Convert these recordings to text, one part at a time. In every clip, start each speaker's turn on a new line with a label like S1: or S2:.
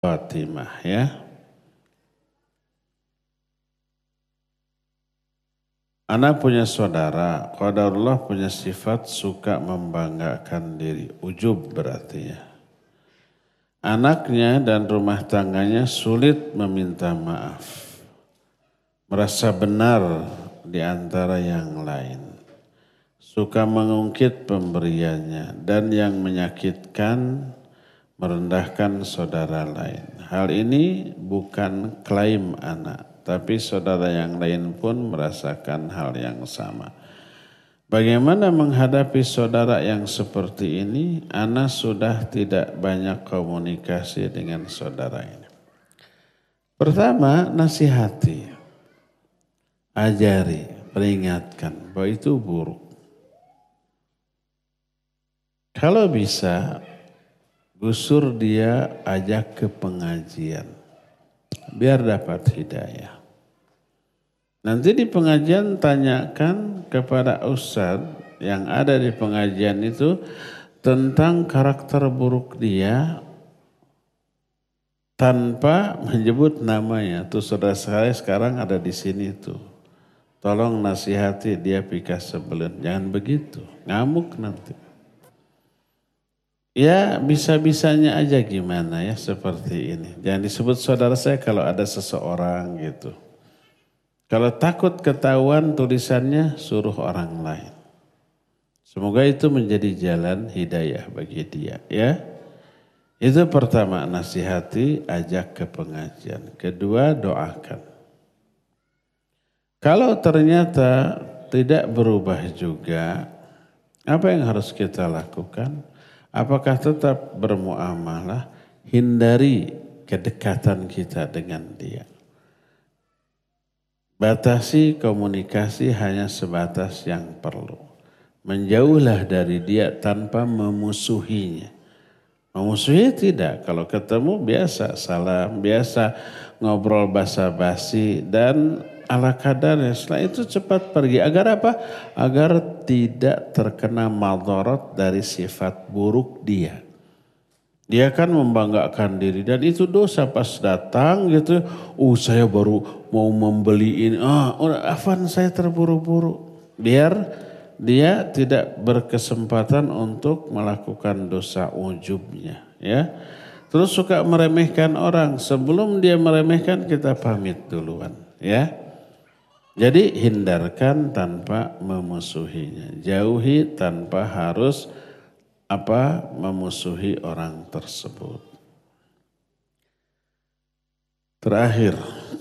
S1: Fatimah ya. Ana punya saudara, qadarullah punya sifat suka membanggakan diri, ujub berarti ya. Anaknya dan rumah tangganya sulit meminta maaf. Merasa benar di antara yang lain. Suka mengungkit pemberiannya dan yang menyakitkan merendahkan saudara lain. Hal ini bukan klaim anak. Tapi saudara yang lain pun merasakan hal yang sama. Bagaimana menghadapi saudara yang seperti ini? Ana sudah tidak banyak komunikasi dengan saudara ini. Pertama, nasihati. Ajari, peringatkan bahwa itu buruk. Kalau bisa, gusur dia ajak ke pengajian. Biar dapat hidayah. Nanti di pengajian tanyakan kepada ustadz yang ada di pengajian itu tentang karakter buruk dia tanpa menyebut namanya. Tuh saudara saya sekarang ada di sini tuh. Tolong nasihati dia pikas sebelum. Jangan begitu, ngamuk nanti. Ya bisa-bisanya aja gimana ya seperti ini. Jangan disebut saudara saya kalau ada seseorang gitu. Kalau takut ketahuan tulisannya suruh orang lain. Semoga itu menjadi jalan hidayah bagi dia ya. Itu pertama nasihati, ajak ke pengajian. Kedua doakan. Kalau ternyata tidak berubah juga, apa yang harus kita lakukan? Apakah tetap bermuamalah, hindari kedekatan kita dengan dia. Batasi komunikasi hanya sebatas yang perlu. Menjauhlah dari dia tanpa memusuhinya. Memusuhi tidak, kalau ketemu biasa salam, biasa ngobrol basa-basi dan ala kadarnya. Setelah itu cepat pergi. Agar apa? Agar tidak terkena madarat dari sifat buruk dia. Dia kan membanggakan diri dan itu dosa pas datang gitu. Saya baru mau membeli ini. Afwan saya terburu-buru. Biar dia tidak berkesempatan untuk melakukan dosa ujubnya. Ya. Terus suka meremehkan orang. Sebelum dia meremehkan kita pamit duluan. Ya. Jadi hindarkan tanpa memusuhinya. Jauhi tanpa harus memusuhi orang tersebut. Terakhir,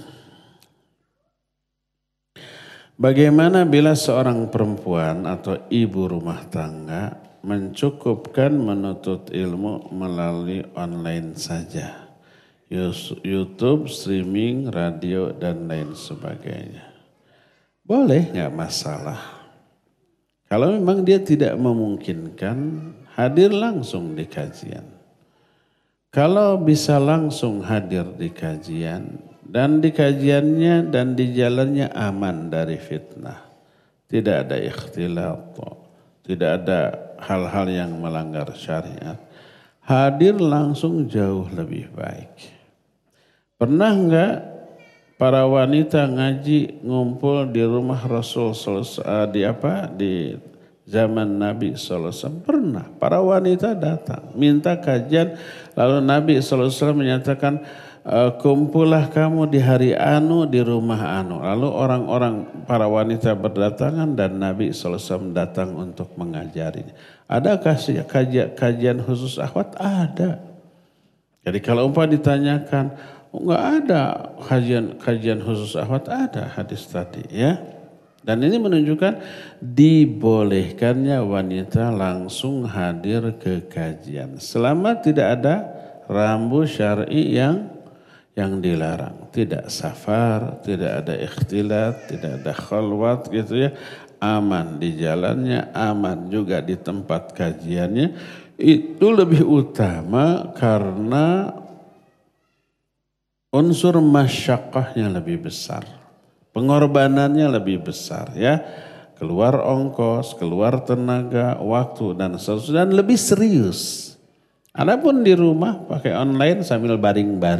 S1: bagaimana bila seorang perempuan atau ibu rumah tangga mencukupkan menuntut ilmu melalui online saja? YouTube, streaming, radio, dan lain sebagainya. Boleh, nggak masalah. Kalau memang dia tidak memungkinkan, hadir langsung di kajian. Kalau bisa langsung hadir di kajian, dan di kajiannya dan di jalannya aman dari fitnah. Tidak ada ikhtilat, tidak ada hal-hal yang melanggar syariat. Hadir langsung jauh lebih baik. Pernah enggak para wanita ngaji ngumpul di rumah Rasul di zaman Nabi SAW? Pernah. Para wanita datang minta kajian, lalu Nabi SAW menyatakan kumpullah kamu di hari anu di rumah anu. Lalu orang-orang para wanita berdatangan dan Nabi SAW datang untuk mengajarinya. Adakah kajian khusus akhwat? Ada. Jadi kalau ditanyakan, enggak ada kajian khusus akhwat, ada hadis tadi ya. Dan ini menunjukkan dibolehkannya wanita langsung hadir ke kajian. Selama tidak ada rambu syar'i yang dilarang. Tidak safar, tidak ada ikhtilat, tidak ada khalwat gitu ya. Aman di jalannya, aman juga di tempat kajiannya. Itu lebih utama karena unsur masyaqqahnya lebih besar. Pengorbanannya lebih besar ya. Keluar ongkos, keluar tenaga, waktu dan seterusnya. Dan lebih serius. Adapun di rumah pakai online sambil baring-baring.